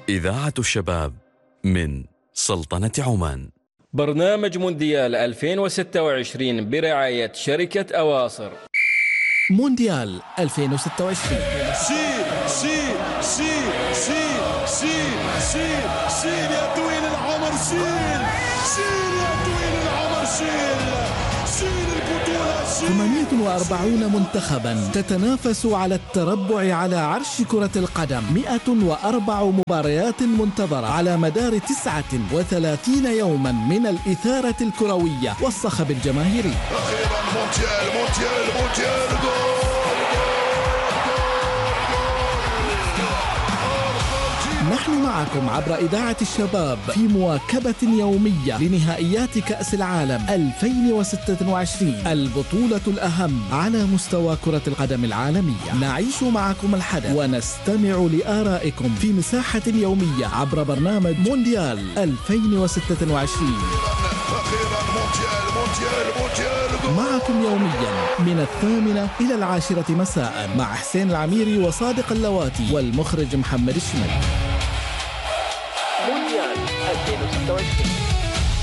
إذاعة الشباب من سلطنة عمان. برنامج مونديال 2026 برعاية شركة أواصر. مونديال 2026. شيل شيل شيل شيل شيل شيل شيل يا طويل العمر، شيل شيل يا طويل العمر، شيل شيل البطولة، شيل. 48 منتخبا تتنافس على التربع على عرش كرة القدم. 104 مباريات منتظرة على مدار 39 يوما من الإثارة الكروية والصخب الجماهيري. أخيرا مونديال مونديال مونديال، جول. نحن معكم عبر إذاعة الشباب في مواكبة يومية لنهائيات كأس العالم 2026، البطولة الأهم على مستوى كرة القدم العالمية. نعيش معكم الحدث ونستمع لآرائكم في مساحة يومية عبر برنامج مونديال 2026. أخيرا مونديال مونديال مونديال، معكم يوميا من 8 إلى 10 مساء مع حسين العميري وصادق اللواتي والمخرج محمد الشمري. مونديال 2026.